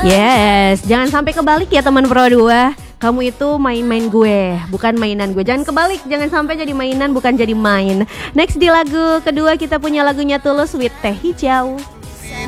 Yes, jangan sampai kebalik ya teman Pro 2. Kamu itu main-main gue, bukan mainan gue. Jangan kebalik, jangan sampai jadi mainan bukan jadi main. Next di lagu kedua kita punya lagunya Tulus with Teh Hijau.